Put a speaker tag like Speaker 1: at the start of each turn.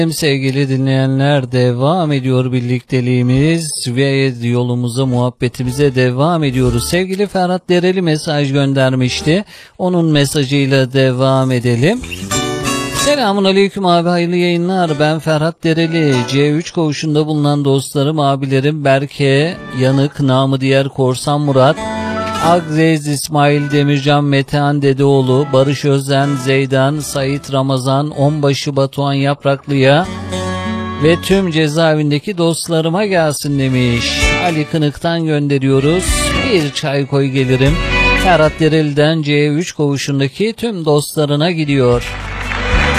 Speaker 1: Sevgili dinleyenler, devam ediyor birlikteliğimiz ve yolumuza, muhabbetimize devam ediyoruz. Sevgili Ferhat Dereli mesaj göndermişti. Onun mesajıyla devam edelim. Selamun aleyküm abi, hayırlı yayınlar. Ben Ferhat Dereli. C3 koğuşunda bulunan dostlarım, abilerim Berke Yanık, namı diğer Korsan Murat, Akzeyiz İsmail Demircan, Metehan Dedeoğlu, Barış Özden, Zeydan, Sait Ramazan, Onbaşı Batuhan Yapraklı'ya ve tüm cezaevindeki dostlarıma gelsin demiş. Ali Kınık'tan gönderiyoruz. Bir çay koy gelirim. Ferhat Dereli'den C3 koğuşundaki tüm dostlarına gidiyor.